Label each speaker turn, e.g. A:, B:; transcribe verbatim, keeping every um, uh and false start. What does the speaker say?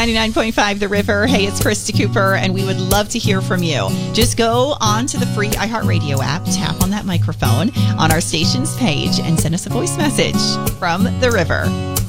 A: ninety-nine point five The River. Hey, it's Krista Cooper, and we would love to hear from you. Just go on to the free iHeartRadio app, tap on that microphone on our station's page, and send us a voice message from The River.